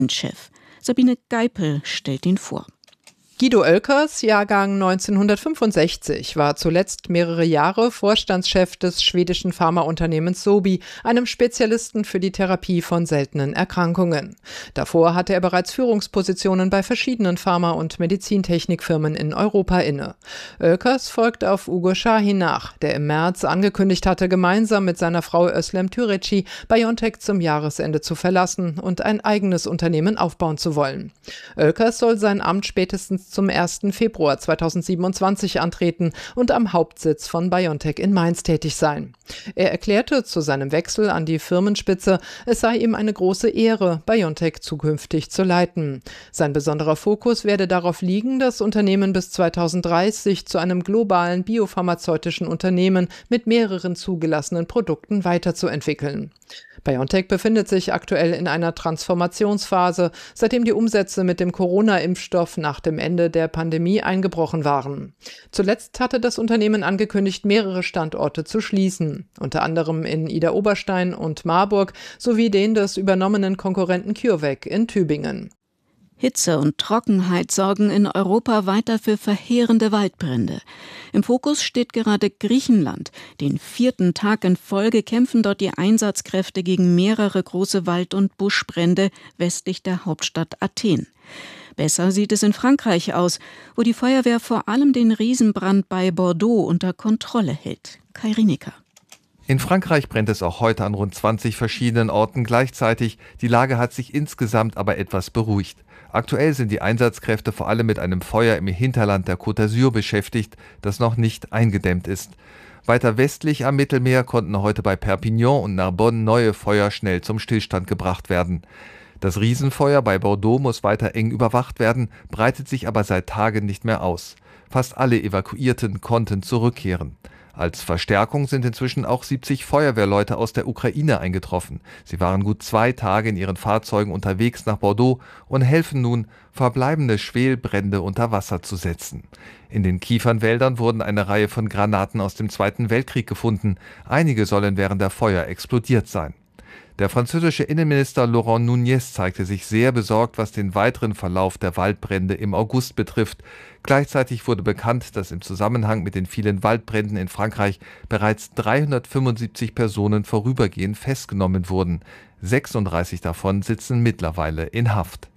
Chef. Sabine Geipel stellt ihn vor. Guido Oelkers, Jahrgang 1965, war zuletzt mehrere Jahre Vorstandschef des schwedischen Pharmaunternehmens Sobi, einem Spezialisten für die Therapie von seltenen Erkrankungen. Davor hatte er bereits Führungspositionen bei verschiedenen Pharma- und Medizintechnikfirmen in Europa inne. Oelkers folgt auf Uğur Şahin nach, der im März angekündigt hatte, gemeinsam mit seiner Frau Özlem Türeci BioNTech zum Jahresende zu verlassen und ein eigenes Unternehmen aufbauen zu wollen. Oelkers soll sein Amt spätestens zum 1. Februar 2027 antreten und am Hauptsitz von BioNTech in Mainz tätig sein. Er erklärte zu seinem Wechsel an die Firmenspitze, es sei ihm eine große Ehre, BioNTech zukünftig zu leiten. Sein besonderer Fokus werde darauf liegen, das Unternehmen bis 2030 zu einem globalen biopharmazeutischen Unternehmen mit mehreren zugelassenen Produkten weiterzuentwickeln. BioNTech befindet sich aktuell in einer Transformationsphase, seitdem die Umsätze mit dem Corona-Impfstoff nach dem Ende der Pandemie eingebrochen waren. Zuletzt hatte das Unternehmen angekündigt, mehrere Standorte zu schließen, unter anderem in Idar-Oberstein und Marburg sowie den des übernommenen Konkurrenten CureVac in Tübingen. Hitze und Trockenheit sorgen in Europa weiter für verheerende Waldbrände. Im Fokus steht gerade Griechenland. Den 4. Tag in Folge kämpfen dort die Einsatzkräfte gegen mehrere große Wald- und Buschbrände westlich der Hauptstadt Athen. Besser sieht es in Frankreich aus, wo die Feuerwehr vor allem den Riesenbrand bei Bordeaux unter Kontrolle hält. Kai Rienecker. In Frankreich brennt es auch heute an rund 20 verschiedenen Orten gleichzeitig. Die Lage hat sich insgesamt aber etwas beruhigt. Aktuell sind die Einsatzkräfte vor allem mit einem Feuer im Hinterland der Côte d'Azur beschäftigt, das noch nicht eingedämmt ist. Weiter westlich am Mittelmeer konnten heute bei Perpignan und Narbonne neue Feuer schnell zum Stillstand gebracht werden. Das Riesenfeuer bei Bordeaux muss weiter eng überwacht werden, breitet sich aber seit Tagen nicht mehr aus. Fast alle Evakuierten konnten zurückkehren. Als Verstärkung sind inzwischen auch 70 Feuerwehrleute aus der Ukraine eingetroffen. Sie waren gut 2 Tage in ihren Fahrzeugen unterwegs nach Bordeaux und helfen nun, verbleibende Schwelbrände unter Wasser zu setzen. In den Kiefernwäldern wurden eine Reihe von Granaten aus dem Zweiten Weltkrieg gefunden. Einige sollen während der Feuer explodiert sein. Der französische Innenminister Laurent Nunez zeigte sich sehr besorgt, was den weiteren Verlauf der Waldbrände im August betrifft. Gleichzeitig wurde bekannt, dass im Zusammenhang mit den vielen Waldbränden in Frankreich bereits 375 Personen vorübergehend festgenommen wurden. 36 davon sitzen mittlerweile in Haft.